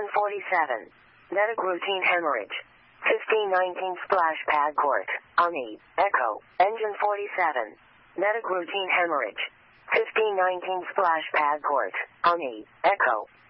Engine 47. Medic routine hemorrhage. 1519 splash pad court. Ani. Echo. Engine 47. Medic routine hemorrhage. 1519 splash pad court. Ani. Echo.